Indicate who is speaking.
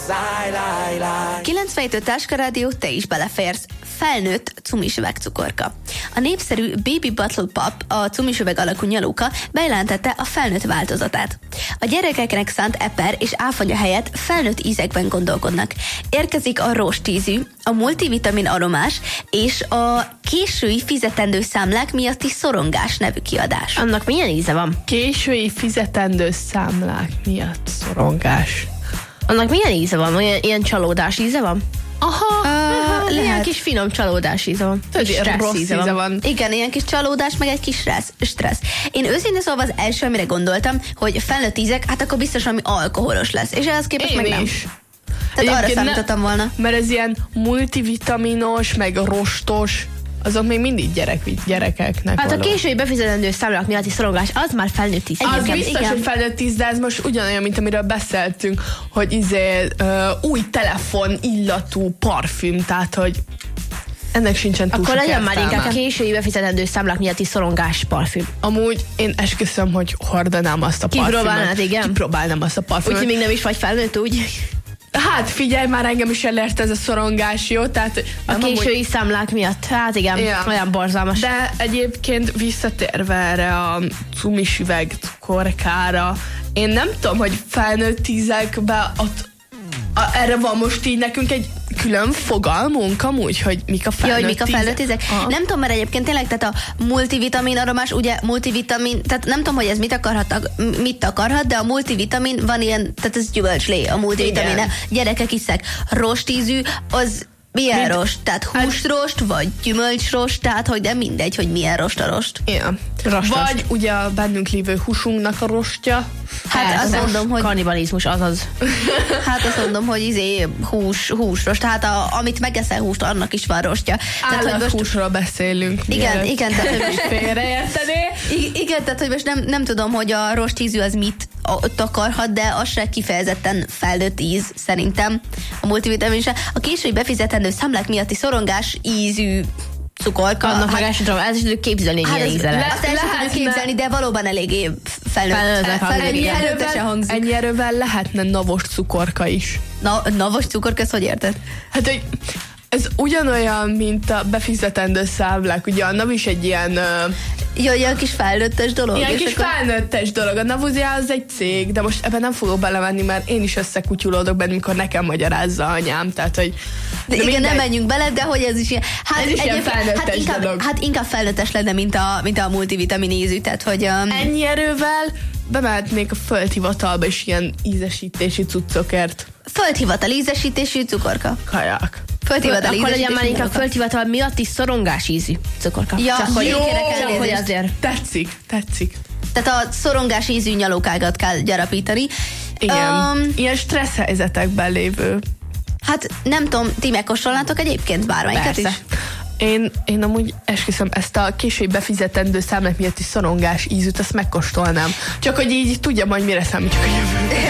Speaker 1: 97 Táska Rádió, te is beleférsz. Felnőtt cumis üvegcukorka. A népszerű Baby Bottle Pop, a cumis üveg alakú nyalóka bejelentette a felnőtt változatát. A gyerekeknek szánt eper és áfanya helyett felnőtt ízekben gondolkodnak. Érkezik a rostízű, a multivitamin aromás és a késői fizetendő számlák miatti szorongás nevű kiadás.
Speaker 2: Annak milyen íze van?
Speaker 3: Késői fizetendő számlák miatt szorongás.
Speaker 2: Annak milyen íze van? Ilyen csalódás íze van?
Speaker 3: Aha,
Speaker 2: Ilyen
Speaker 1: lehet.
Speaker 2: kis finom csalódás íze van.
Speaker 3: rossz íze van.
Speaker 1: Igen, ilyen kis csalódás, meg egy kis stressz. Én őszintén szóval az első, amire gondoltam, hogy felnőtt ízek, hát akkor biztos valami alkoholos lesz. És ehhez képest meg nem.
Speaker 3: is.
Speaker 1: Tehát arra
Speaker 3: Egyébként
Speaker 1: számítottam volna.
Speaker 3: Mert ez ilyen multivitaminos, meg rostos, azok még mindig gyerekeknek
Speaker 2: Hát a
Speaker 3: való.
Speaker 2: késői befizetendő számlák miatti szorongás, az már felnőtt íz.
Speaker 3: Az
Speaker 1: Igen,
Speaker 3: biztos,
Speaker 1: igen.
Speaker 3: hogy felnőtt 10, de ez most ugyanolyan, mint amiről beszéltünk, hogy új telefon illatú parfüm, tehát, hogy ennek sincsen túl
Speaker 2: Akkor
Speaker 3: sok
Speaker 2: legyen már
Speaker 3: értelme.
Speaker 2: inkább késői befizetendő számlák miatti szorongás parfüm.
Speaker 3: Amúgy én esküszöm, hogy hordanám azt a parfümöt.
Speaker 2: Kipróbálnád, igen?
Speaker 3: Kipróbálnám azt a parfümöt.
Speaker 2: Úgyhogy még nem is vagy felnőtt, úgy?
Speaker 3: Hát figyelj, már engem is elért ez a szorongás, jó? Tehát
Speaker 2: A késői számlák miatt. Hát igen,
Speaker 3: Ja.
Speaker 2: olyan borzalmas.
Speaker 3: De egyébként visszatérve erre a cumis üveg cukorkára, én nem tudom, hogy felnőtt ízekbe erre van most így nekünk egy külön fogalmunk amúgy, hogy mik a felnőtt
Speaker 1: Ja, hogy mik a felnőtt ízek?
Speaker 3: Aha.
Speaker 1: Nem tudom, mert egyébként tényleg, tehát a multivitamin aromás, ugye multivitamin, tehát nem tudom, hogy ez mit akarhat, de a multivitamin van ilyen, tehát ez gyümölcslé, a multivitamin.
Speaker 3: Igen.
Speaker 1: Gyerekek iszák. Rostízű, az milyen rost? Tehát húsrost, vagy gyümölcsrost, tehát hogy de mindegy, hogy milyen rost a rost.
Speaker 3: Igen.
Speaker 2: Rostos.
Speaker 3: Vagy ugye a bennünk lévő húsunknak a rostja.
Speaker 1: Hát azt mondom, hogy
Speaker 2: Kannibalizmus, azaz.
Speaker 1: hát azt mondom, hogy húsrost, tehát amit megeszel húst, annak is van rostja. Tehát, hogy most
Speaker 3: Állathúsról beszélünk.
Speaker 1: igen, tehát, hogy most
Speaker 3: Félreértené.
Speaker 1: igen, tehát hogy most nem tudom, hogy a rostízű az mit takarhat, de az se kifejezetten felnőtt íz, szerintem. A multivitamin se. A késői befizetendő számlák miatti szorongás ízű cukorka.
Speaker 2: Annak meg el sem tudom, el sem tudjuk képzelni, hogy milyen íze lesz.
Speaker 1: Azt el sem tudjuk
Speaker 3: lehetne-
Speaker 1: képzelni, de valóban eléggé
Speaker 2: Felnőttnek
Speaker 1: felnőttesen hangzik.
Speaker 3: Ennyi erővel lehetne navos cukorka is.
Speaker 1: Navos cukorka, ezt hogy érted?
Speaker 3: Hát, hogy ez ugyanolyan, mint a befizetendő számlák. Ugye a NAV is egy ilyen
Speaker 1: Ilyen kis felnőttes dolog.
Speaker 3: ilyen
Speaker 1: és
Speaker 3: kis
Speaker 1: akkor-
Speaker 3: felnőttes dolog. A Navuzia az egy cég, de most ebben nem fogok belemenni, mert én is összekutyulódok benne, mikor nekem magyarázza anyám. Tehát, hogy
Speaker 1: De igen,
Speaker 3: mindegy.
Speaker 1: nem menjünk bele, de hogy ez is ilyen... Hát,
Speaker 3: Ez is ilyen
Speaker 1: egyébként-
Speaker 3: felnőttes dolog.
Speaker 1: Hát inkább felnőttes lenne, mint a multivitamin ízű, tehát hogy...
Speaker 3: Ennyi erővel bemehetnék a földhivatalba is ilyen ízesítési cuccokért.
Speaker 1: Földhivatal ízesítésű cukorka.
Speaker 3: Kaják.
Speaker 1: Földhivatal
Speaker 2: Akkor legyen
Speaker 1: ízesítésű
Speaker 2: már inkább
Speaker 1: cukorka.
Speaker 2: földhivatal miatti szorongás ízű cukorka.
Speaker 1: Ja,
Speaker 2: Csak hogy
Speaker 1: jó, kérek
Speaker 2: csak hogy
Speaker 1: elnézést.
Speaker 2: azért.
Speaker 3: Tetszik.
Speaker 1: Tehát a szorongás ízű nyalókákat kell gyarapítani.
Speaker 3: Igen. Ilyen stressz helyzetekben lévő.
Speaker 1: Hát nem tudom, ti megkóstolnátok egyébként bármelyiket is?
Speaker 2: Persze.
Speaker 3: Én amúgy esküszöm, ezt a késői befizetendő számlák miatti szorongás ízűt, azt megkóstolnám. Csak hogy így tudjam, hogy mire számítjuk a jövőben.